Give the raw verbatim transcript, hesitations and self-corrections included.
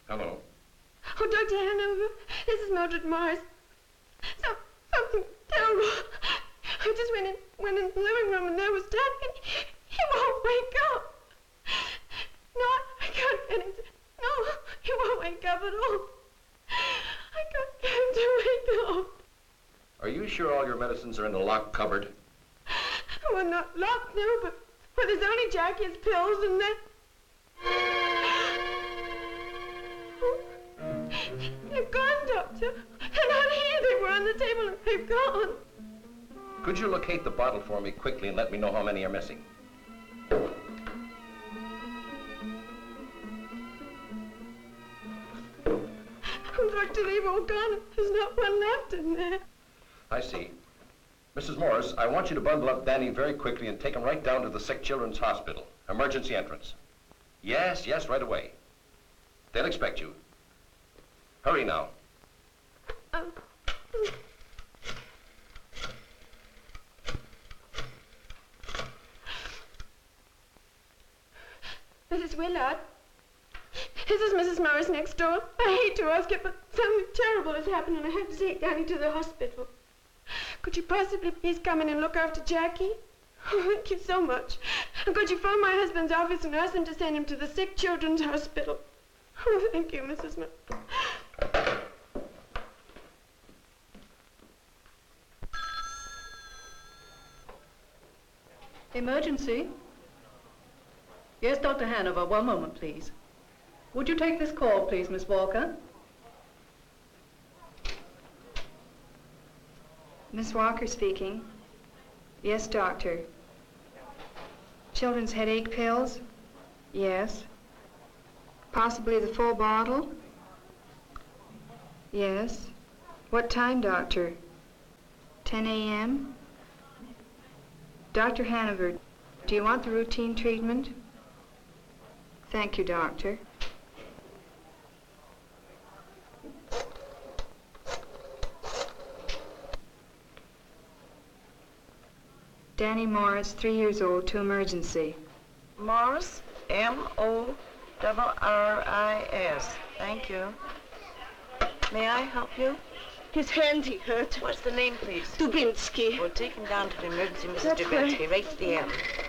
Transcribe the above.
Hello. Oh, Doctor Hanover, this is Mildred Morris. So, something terrible. I just went in, went in the living room and there was Dad, and he, he won't wake up. No, I can't get him to, no, he won't wake up at all. I can't get him to wake up. Are you sure all your medicines are in the locked cupboard? Well, not locked, no, but well, there's only Jackie's pills and then... They're gone, Doctor. They're not here. They were on the table and they've gone. Could you locate the bottle for me quickly and let me know how many are missing? Oh, Doctor, they've all gone. There's not one left in there. I see. Missus Morris, I want you to bundle up Danny very quickly and take him right down to the Sick Children's Hospital. Emergency entrance. Yes, yes, right away. They'll expect you. Hurry now. Um. Missus Willard, this is Missus Morris next door. I hate to ask it, but something terrible has happened and I have to take Danny to the hospital. Could you possibly please come in and look after Jackie? Oh, thank you so much. And could you phone my husband's office and ask them to send him to the Sick Children's Hospital? Oh, thank you, Missus Morris. Emergency? Yes, Doctor Hanover, one moment, please. Would you take this call, please, Miss Walker? Miss Walker speaking. Yes, doctor. Children's headache pills? Yes. Possibly the full bottle? Yes. What time, doctor? ten a m? Doctor Hanover, do you want the routine treatment? Thank you, doctor. Danny Morris, three years old, to emergency. Morris, M O R R I S. Thank you. May I help you? His hand, he hurt. What's the name, please? Dubinsky. We'll take him down to the emergency, Missus That's Dubinsky, right. right to the end.